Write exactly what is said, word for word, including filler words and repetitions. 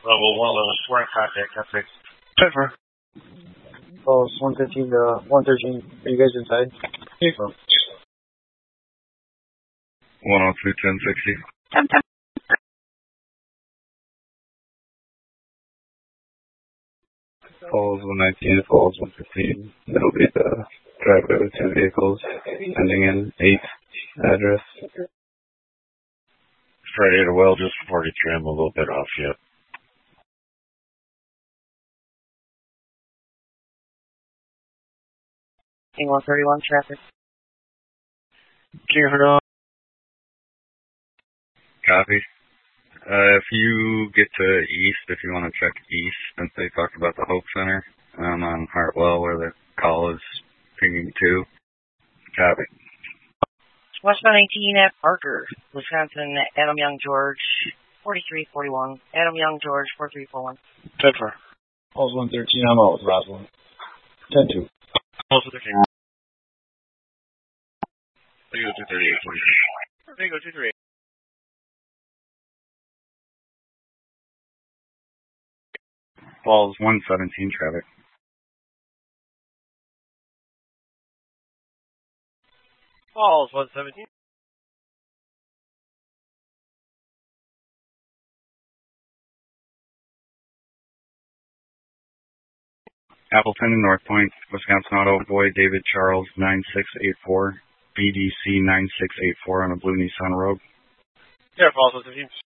Level one, level four in contact, contact. Pepper. Falls one fifteen to one thirteen. Are you guys inside? April. one oh two, ten sixty. Falls one nineteen, Falls one fifteen. That'll be the driveway with two vehicles, ending in eight address. Friday at a well just before you trim, a little bit off yet. King one thirty-one traffic. King one. Copy. Uh, if you get to east, if you want to check east, since they talked about the Hope Center um, on Hartwell, where the call is pinging to. Copy. Westbound eighteen at Parker, Wisconsin, Adam Young George, forty-three forty-one. Adam Young George, forty-three forty-one. Pepper. Falls one thirteen, I'm out with Rosalind. ten two. Falls one thirteen. There you go, two thirty-eight, please. There you go, two thirty-eight. Falls one seventeen traffic. Falls one seventeen. Appleton and North Point, Wisconsin Auto, Boy David Charles nine six eight four, B D C nine six eight four on a blue Nissan Rogue. Yeah, Falls one seventeen.